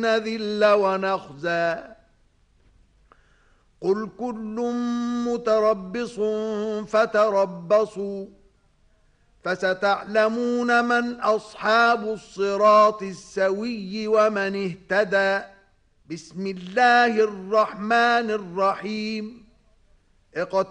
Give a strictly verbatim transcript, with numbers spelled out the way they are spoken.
نذل ونخزى قل كل متربص فتربصوا فستعلمون من أصحاب الصراط السوي ومن اهتدى. بسم الله الرحمن الرحيم. اقترب